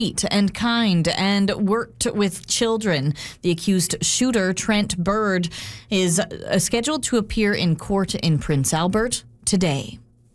and kind and worked with children. The accused shooter, Trent Bird, is scheduled to appear in court in Prince Albert today.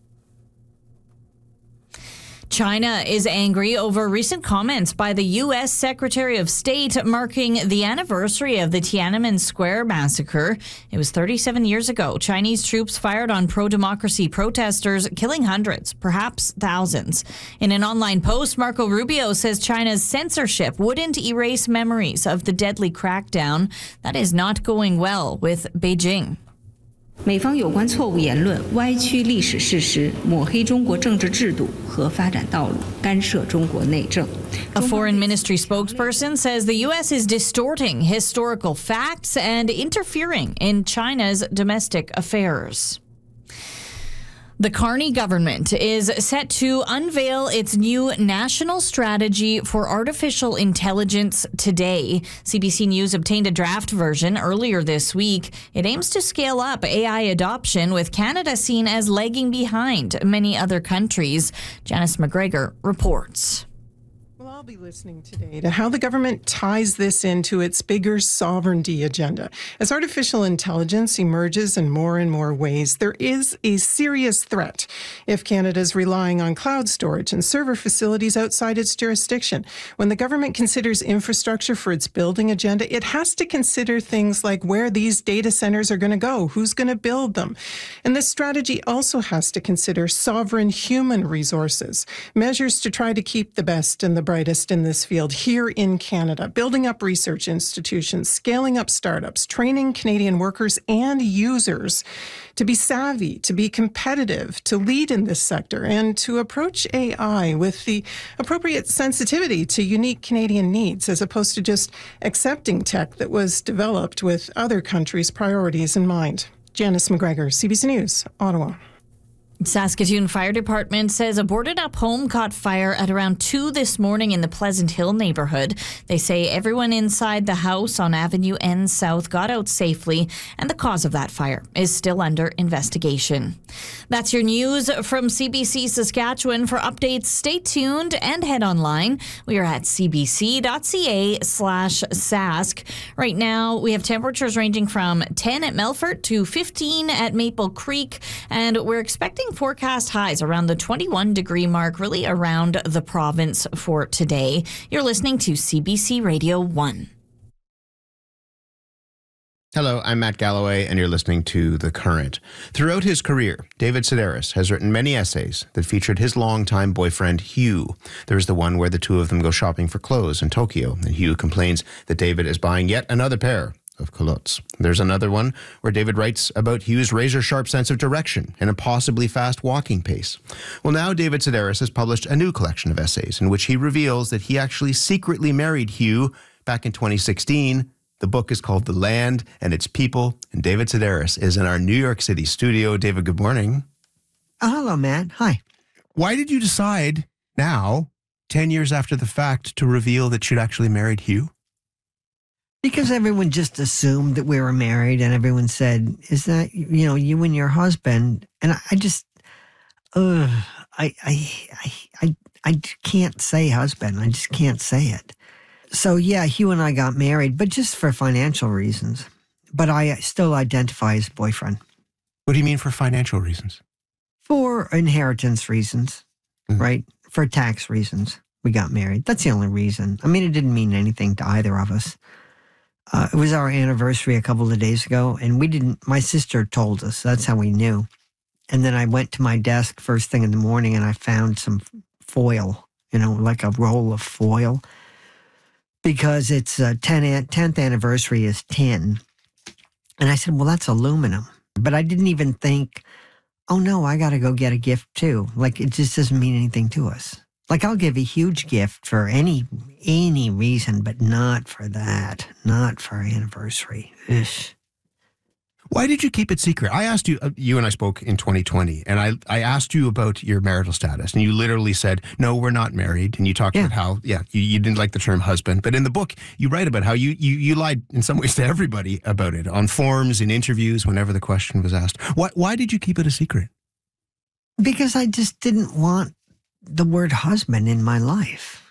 China is angry over recent comments by the U.S. Secretary of State marking the anniversary of the Tiananmen Square massacre. It was 37 years ago. Chinese troops fired on pro-democracy protesters, killing hundreds, perhaps thousands. In an online post, Marco Rubio says China's censorship wouldn't erase memories of the deadly crackdown. That is not going well with Beijing. 美方有关错误言论歪曲历史事实，抹黑中国政治制度和发展道路，干涉中国内政。 A foreign ministry spokesperson says the U.S. is distorting historical facts and interfering in China's domestic affairs. The Carney government is set to unveil its new national strategy for artificial intelligence today. CBC News obtained a draft version earlier this week. It aims to scale up AI adoption, with Canada seen as lagging behind many other countries. Janice McGregor reports. I'll be listening today to how the government ties this into its bigger sovereignty agenda. As artificial intelligence emerges in more ways, there is a serious threat if Canada is relying on cloud storage and server facilities outside its jurisdiction. When the government considers infrastructure for its building agenda, it has to consider things like where these data centers are going to go, who's going to build them. And this strategy also has to consider sovereign human resources, measures to try to keep the best and the brightest in this field here in Canada, building up research institutions, scaling up startups, training Canadian workers and users to be savvy, to be competitive, to lead in this sector, and to approach AI with the appropriate sensitivity to unique Canadian needs, as opposed to just accepting tech that was developed with other countries' priorities in mind. Janice McGregor, CBC News, Ottawa. Saskatoon Fire Department says a boarded-up home caught fire at around 2 this morning in the Pleasant Hill neighborhood. They say everyone inside the house on Avenue N South got out safely, and the cause of that fire is still under investigation. That's your news from CBC Saskatchewan. For updates, stay tuned and head online. We are at cbc.ca/sask. Right now, we have temperatures ranging from 10 at Melfort to 15 at Maple Creek, and we're expecting forecast highs around the 21-degree mark, really around the province for today. You're listening to CBC Radio 1. Hello, I'm Matt Galloway, and you're listening to The Current. Throughout his career, David Sedaris has written many essays that featured his longtime boyfriend, Hugh. There's the one where the two of them go shopping for clothes in Tokyo, and Hugh complains that David is buying yet another pair of culottes. There's another one where David writes about Hugh's razor-sharp sense of direction and a possibly fast walking pace. Well, now David Sedaris has published a new collection of essays in which he reveals that he actually secretly married Hugh back in 2016. The book is called The Land and Its People, and David Sedaris is in our New York City studio. David, good morning. Hello, Matt. Hi. Why did you decide now, 10 years after the fact, to reveal that you'd actually married Hugh? Because everyone just assumed that we were married, and everyone said, is that, you and your husband? And I just, I can't say husband. I just can't say it. So yeah, Hugh and I got married, but just for financial reasons. But I still identify as boyfriend. What do you mean for financial reasons? For inheritance reasons, right? For tax reasons, we got married. That's the only reason. I mean, it didn't mean anything to either of us. It was our anniversary a couple of days ago, and my sister told us. That's how we knew. And then I went to my desk first thing in the morning, and I found some foil, like a roll of foil, because it's 10th anniversary is 10. And I said, well, that's aluminum. But I didn't even think, oh no, I got to go get a gift too. Like, it just doesn't mean anything to us. Like, I'll give a huge gift for any reason, but not for that. Not for our anniversary. Ugh. Why did you keep it secret? I asked you, you and I spoke in 2020, and I asked you about your marital status, and you literally said, no, we're not married. And you talked about how, you didn't like the term husband. But in the book, you write about how you lied in some ways to everybody about it, on forums, in interviews, whenever the question was asked. Why did you keep it a secret? Because I just didn't want the word husband in my life.